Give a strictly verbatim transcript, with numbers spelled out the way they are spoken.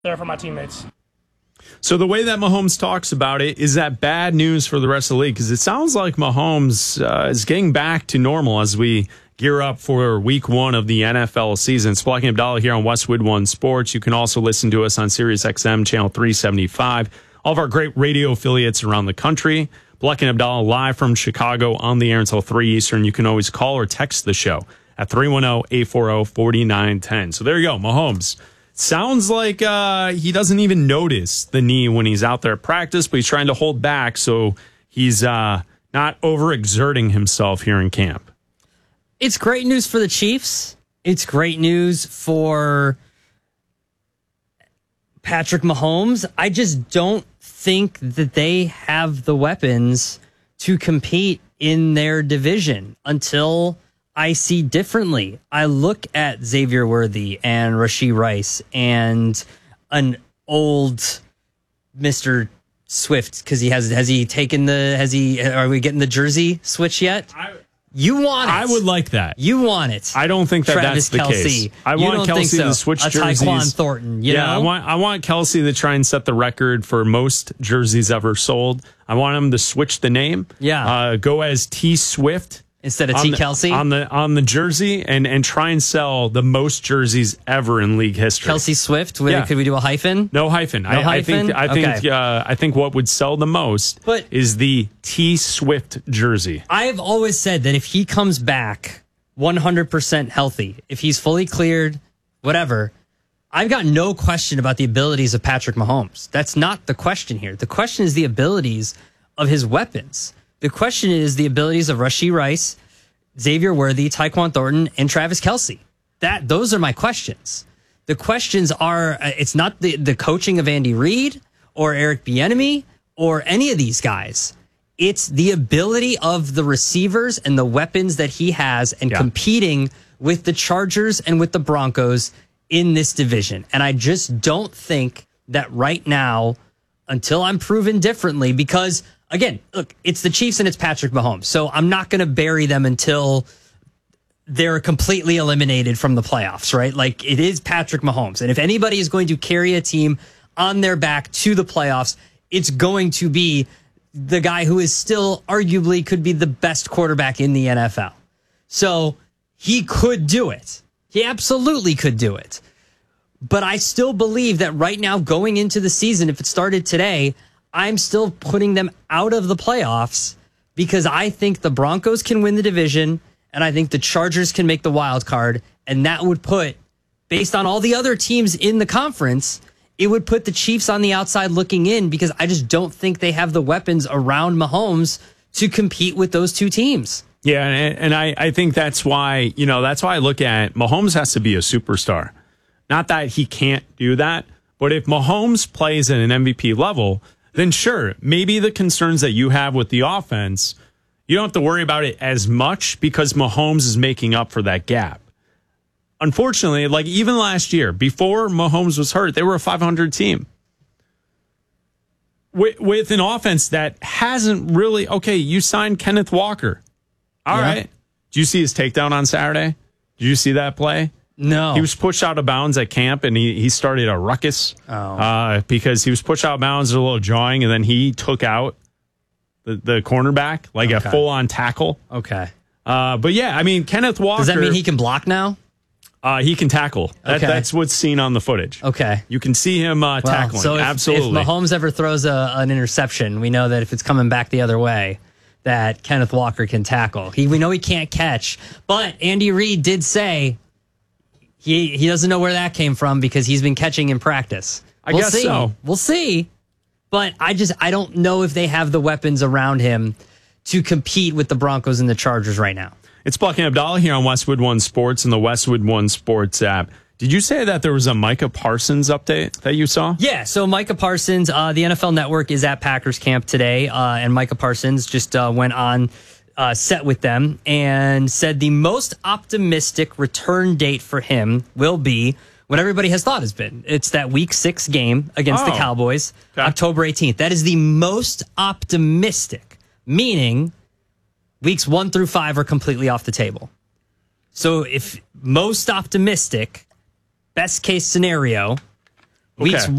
there for my teammates. So the way that Mahomes talks about it, is that bad news for the rest of the league? Because it sounds like Mahomes uh, is getting back to normal as we gear up for week one of the N F L season. It's Black and Abdallah here on Westwood One Sports. You can also listen to us on Sirius X M channel three seventy-five. All of our great radio affiliates around the country. Black and Abdallah live from Chicago on the air until three Eastern. You can always call or text the show at three one zero, eight four zero, four nine one zero. So there you go, Mahomes. Sounds like uh, he doesn't even notice the knee when he's out there at practice, but he's trying to hold back so he's uh, not overexerting himself here in camp. It's great news for the Chiefs. It's great news for Patrick Mahomes. I just don't think that they have the weapons to compete in their division until I see differently. I look at Xavier Worthy and Rashee Rice and an old Mister Swift because he has has he taken the has he are we getting the jersey switch yet? I, you want it. I would like that. You want it. I don't think that Travis that's the Kelce. case. I You want don't Kelce think so. to switch a jerseys. Tyquan Thornton, you yeah, know? I want I want Kelce to try and set the record for most jerseys ever sold. I want him to switch the name. Yeah. Uh, go as T Swift. Instead of T. the, Kelce? on the on the jersey and and try and sell the most jerseys ever in league history. Kelce Swift. With, Yeah. Could we do a hyphen? No hyphen. No I, hyphen? I think I think Okay. uh, I think what would sell the most But- is the T Swift jersey. I have always said that if he comes back one hundred percent healthy, if he's fully cleared, whatever, I've got no question about the abilities of Patrick Mahomes. That's not the question here. The question is the abilities of his weapons. The question is the abilities of Rashee Rice, Xavier Worthy, Tyquan Thornton, and Travis Kelce. That those are my questions. The questions are uh, it's not the, the coaching of Andy Reid or Eric Bieniemy or any of these guys. It's the ability of the receivers and the weapons that he has and Yeah. competing with the Chargers and with the Broncos in this division. And I just don't think that right now, until I'm proven differently, because again, look, it's the Chiefs and it's Patrick Mahomes. So I'm not going to bury them until they're completely eliminated from the playoffs, right? Like it is Patrick Mahomes. And if anybody is going to carry a team on their back to the playoffs, it's going to be the guy who is still arguably could be the best quarterback in the N F L. So he could do it. He absolutely could do it. But I still believe that right now going into the season, if it started today, I'm still putting them out of the playoffs because I think the Broncos can win the division and I think the Chargers can make the wild card. And that would put, based on all the other teams in the conference, it would put the Chiefs on the outside looking in because I just don't think they have the weapons around Mahomes to compete with those two teams. Yeah, and, and I, I think that's why, you know, that's why I look at Mahomes has to be a superstar. Not that he can't do that, but if Mahomes plays at an M V P level, then sure, maybe the concerns that you have with the offense, you don't have to worry about it as much because Mahomes is making up for that gap. Unfortunately, like even last year, before Mahomes was hurt, they were a five hundred team. With, with an offense that hasn't really, okay, you signed Kenneth Walker. All Yeah. right. Did you see his takedown on Saturday? Did you see that play? No. He was pushed out of bounds at camp, and he, he started a ruckus Oh. uh, because he was pushed out of bounds, a little jawing, and then he took out the, the cornerback, like Okay. a full-on tackle. Okay. Uh, but, yeah, I mean, Kenneth Walker... Does that mean he can block now? Uh, he can tackle. That, Okay. That's what's seen on the footage. Okay. You can see him uh, Well, tackling. so if, Absolutely. if Mahomes ever throws a, an interception, we know that if it's coming back the other way, that Kenneth Walker can tackle. He, we know he can't catch, but Andy Reid did say he he doesn't know where that came from because he's been catching in practice. I we'll guess see. so. We'll see. But I just I don't know if they have the weapons around him to compete with the Broncos and the Chargers right now. It's Buck and Abdallah here on Westwood One Sports and the Westwood One Sports app. Did you say that there was a Micah Parsons update that you saw? Yeah, so Micah Parsons, uh, the N F L Network is at Packers camp today, uh, and Micah Parsons just uh, went on uh, set with them and said the most optimistic return date for him will be what everybody has thought has been. It's that week six game against Oh. the Cowboys, Okay. October eighteenth. That is the most optimistic, meaning weeks one through five are completely off the table. So if most optimistic, best case scenario Weeks Okay.